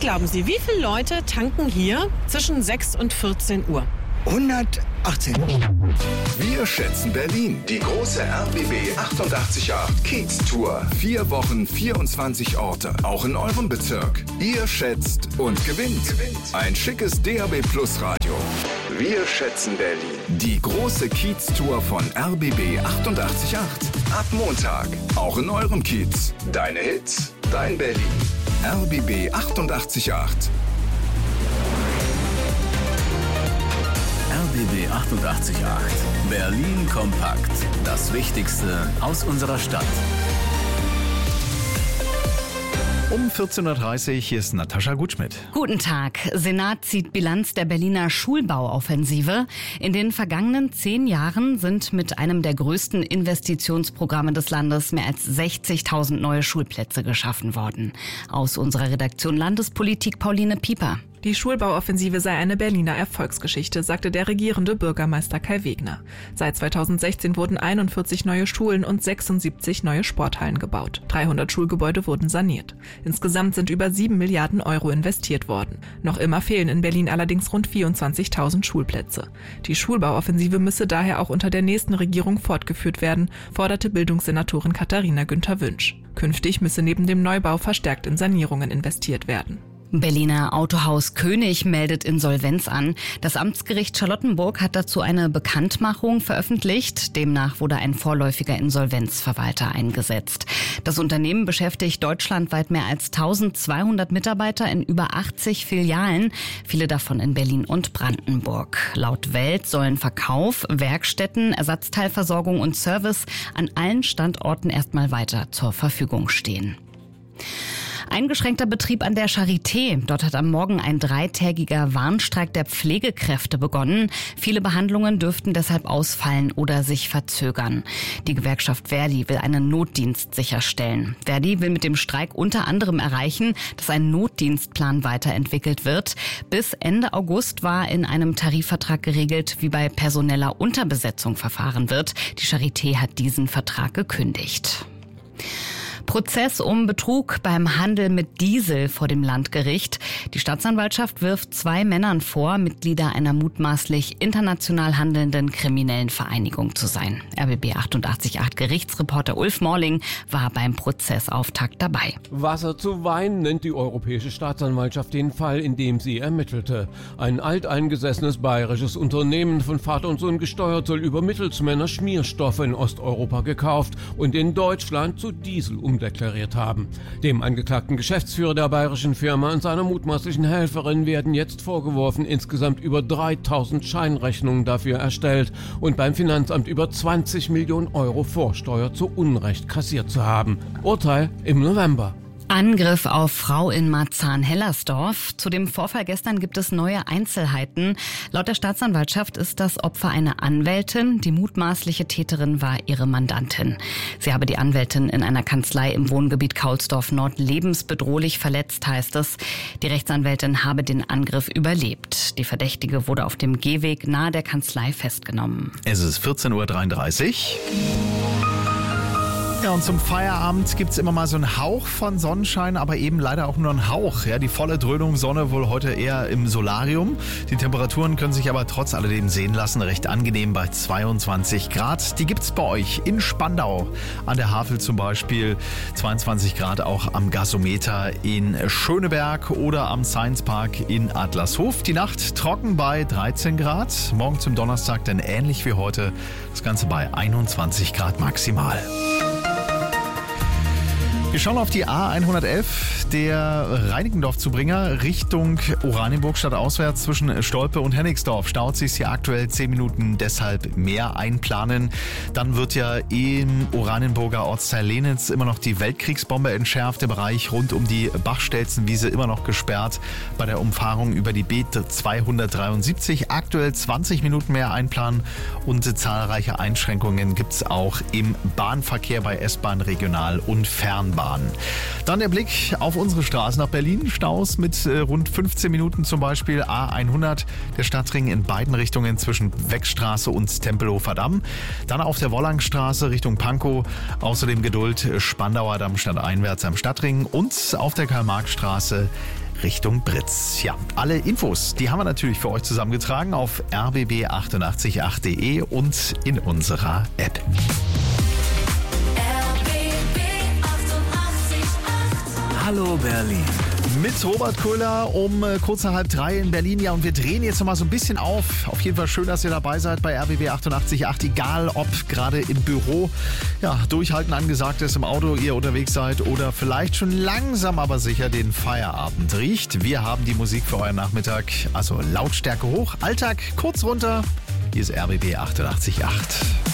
glauben Sie, wie viele Leute tanken hier zwischen 6 und 14 Uhr? 118. Wir schätzen Berlin. Die große RBB 888 Kiez-Tour. 4 Wochen, 24 Orte, auch in eurem Bezirk. Ihr schätzt und gewinnt. Ein schickes DAB Plus Radio. Wir schätzen Berlin. Die große Kiez-Tour von RBB 888. Ab Montag, auch in eurem Kiez. Deine Hits, dein Berlin. RBB 888. RBB 888. Berlin kompakt. Das Wichtigste aus unserer Stadt. Um 14.30 Uhr, hier ist Natascha Gutschmidt. Guten Tag. Senat zieht Bilanz der Berliner Schulbauoffensive. In den vergangenen 10 Jahren sind mit einem der größten Investitionsprogramme des Landes mehr als 60.000 neue Schulplätze geschaffen worden. Aus unserer Redaktion Landespolitik Pauline Pieper. Die Schulbauoffensive sei eine Berliner Erfolgsgeschichte, sagte der regierende Bürgermeister Kai Wegner. Seit 2016 wurden 41 neue Schulen und 76 neue Sporthallen gebaut. 300 Schulgebäude wurden saniert. Insgesamt sind über 7 Milliarden Euro investiert worden. Noch immer fehlen in Berlin allerdings rund 24.000 Schulplätze. Die Schulbauoffensive müsse daher auch unter der nächsten Regierung fortgeführt werden, forderte Bildungssenatorin Katharina Günther-Wünsch. Künftig müsse neben dem Neubau verstärkt in Sanierungen investiert werden. Berliner Autohaus König meldet Insolvenz an. Das Amtsgericht Charlottenburg hat dazu eine Bekanntmachung veröffentlicht. Demnach wurde ein vorläufiger Insolvenzverwalter eingesetzt. Das Unternehmen beschäftigt deutschlandweit mehr als 1200 Mitarbeiter in über 80 Filialen, viele davon in Berlin und Brandenburg. Laut Welt sollen Verkauf, Werkstätten, Ersatzteilversorgung und Service an allen Standorten erstmal weiter zur Verfügung stehen. Eingeschränkter Betrieb an der Charité. Dort hat am Morgen ein 3-tägiger Warnstreik der Pflegekräfte begonnen. Viele Behandlungen dürften deshalb ausfallen oder sich verzögern. Die Gewerkschaft ver.di will einen Notdienst sicherstellen. ver.di will mit dem Streik unter anderem erreichen, dass ein Notdienstplan weiterentwickelt wird. Bis Ende August war in einem Tarifvertrag geregelt, wie bei personeller Unterbesetzung verfahren wird. Die Charité hat diesen Vertrag gekündigt. Prozess um Betrug beim Handel mit Diesel vor dem Landgericht. Die Staatsanwaltschaft wirft 2 Männern vor, Mitglieder einer mutmaßlich international handelnden kriminellen Vereinigung zu sein. RBB 888 Gerichtsreporter Ulf Morling war beim Prozessauftakt dabei. Wasser zu Wein nennt die Europäische Staatsanwaltschaft den Fall, in dem sie ermittelte. Ein alteingesessenes bayerisches Unternehmen, von Vater und Sohn gesteuert, soll über Mittelsmänner Schmierstoffe in Osteuropa gekauft und in Deutschland zu Diesel umdeklariert haben. Dem angeklagten Geschäftsführer der bayerischen Firma und seiner mutmaßlichen Helferin werden jetzt vorgeworfen, insgesamt über 3000 Scheinrechnungen dafür erstellt und beim Finanzamt über 20 Millionen Euro Vorsteuer zu Unrecht kassiert zu haben. Urteil im November. Angriff auf Frau in Marzahn-Hellersdorf. Zu dem Vorfall gestern gibt es neue Einzelheiten. Laut der Staatsanwaltschaft ist das Opfer eine Anwältin. Die mutmaßliche Täterin war ihre Mandantin. Sie habe die Anwältin in einer Kanzlei im Wohngebiet Kaulsdorf Nord lebensbedrohlich verletzt, heißt es. Die Rechtsanwältin habe den Angriff überlebt. Die Verdächtige wurde auf dem Gehweg nahe der Kanzlei festgenommen. Es ist 14.33 Uhr. Ja, und zum Feierabend gibt's immer mal so einen Hauch von Sonnenschein, aber eben leider auch nur einen Hauch. Ja, die volle Dröhnung Sonne wohl heute eher im Solarium. Die Temperaturen können sich aber trotz alledem sehen lassen. Recht angenehm bei 22 Grad. Die gibt's bei euch in Spandau. An der Havel zum Beispiel 22 Grad auch am Gasometer in Schöneberg oder am Science Park in Adlershof. Die Nacht trocken bei 13 Grad. Morgen zum Donnerstag dann ähnlich wie heute. Das Ganze bei 21 Grad maximal. Wir schauen auf die A111, der Reinickendorf-Zubringer Richtung Oranienburg stadtauswärts zwischen Stolpe und Hennigsdorf. Staut sich hier aktuell 10 Minuten, deshalb mehr einplanen. Dann wird ja im Oranienburger Ortsteil Lehnitz immer noch die Weltkriegsbombe entschärft. Der Bereich rund um die Bachstelzenwiese immer noch gesperrt. Bei der Umfahrung über die B273 aktuell 20 Minuten mehr einplanen und zahlreiche Einschränkungen gibt es auch im Bahnverkehr bei S-Bahn, Regional- und Fernbahn. Dann der Blick auf unsere Straßen nach Berlin. Staus mit rund 15 Minuten zum Beispiel. A100, der Stadtring in beiden Richtungen zwischen Weckstraße und Tempelhofer Damm. Dann auf der Wollangstraße Richtung Pankow. Außerdem Geduld Spandauer Damm stadteinwärts am Stadtring. Und auf der Karl-Marx-Straße Richtung Britz. Ja, alle Infos, die haben wir natürlich für euch zusammengetragen auf rbb888.de und in unserer App. Hallo Berlin. Mit Robert Köhler um kurz nach 2:30 in Berlin. Ja, und wir drehen jetzt noch mal so ein bisschen auf. Auf jeden Fall schön, dass ihr dabei seid bei RBB 88.8. Egal, ob gerade im Büro, ja, durchhalten angesagt ist, im Auto ihr unterwegs seid oder vielleicht schon langsam aber sicher den Feierabend riecht. Wir haben die Musik für euren Nachmittag. Also Lautstärke hoch, Alltag kurz runter. Hier ist RBB 88.8.